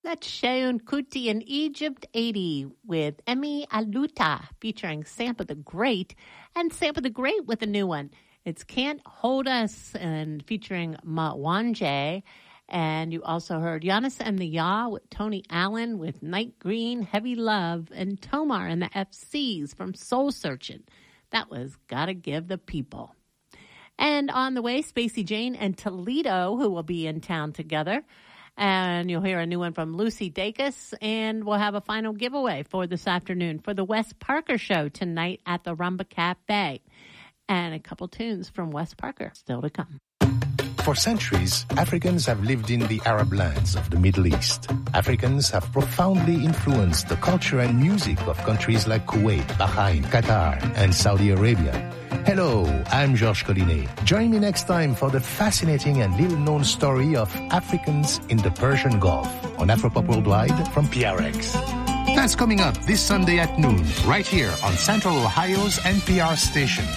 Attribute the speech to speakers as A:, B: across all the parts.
A: That's Sheun Kuti in Egypt 80 with Emi Aluta featuring Sampa the Great, and Sampa the Great with a new one. It's Can't Hold Us and featuring Mwanje. And you also heard Giannis and the Yaw with Tony Allen with Night Green, Heavy Love, and Tomar and the FCs from Soul Searching. That was Gotta Give the People. And on the way, Spacey Jane and Toledo, who will be in town together. And you'll hear a new one from Lucy Dacus, and we'll have a final giveaway for this afternoon for the Wes Parker Show tonight at the Rumba Cafe. And a couple tunes from Wes Parker still to come.
B: For centuries, Africans have lived in the Arab lands of the Middle East. Africans have profoundly influenced the culture and music of countries like Kuwait, Bahrain, Qatar, and Saudi Arabia. Hello, I'm Georges Collinet. Join me next time for the fascinating and little-known story of Africans in the Persian Gulf on Afropop Worldwide from PRX. That's coming up this Sunday at noon, right here on Central Ohio's NPR station.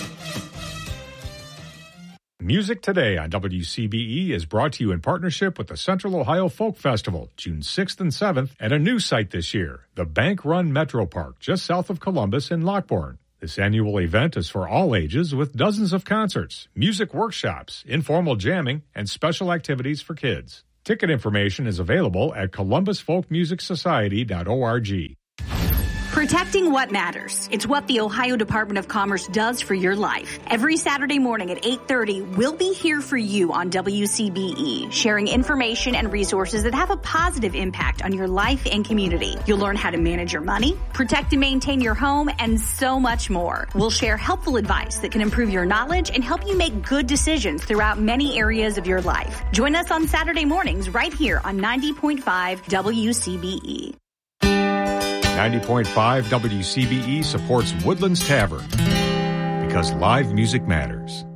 C: Music Today on WCBE is brought to you in partnership with the Central Ohio Folk Festival, June 6th and 7th, at a new site this year, the Bank Run Metro Park, just south of Columbus in Lockbourne. This annual event is for all ages with dozens of concerts, music workshops, informal jamming, and special activities for kids. Ticket information is available at columbusfolkmusicsociety.org.
D: Protecting what matters. It's what the Ohio Department of Commerce does for your life. Every Saturday morning at 8:30, we'll be here for you on WCBE, sharing information and resources that have a positive impact on your life and community. You'll learn how to manage your money, protect and maintain your home, and so much more. We'll share helpful advice that can improve your knowledge and help you make good decisions throughout many areas of your life. Join us on Saturday mornings right here on 90.5 WCBE.
C: 90.5 WCBE supports Woodlands Tavern because live music matters.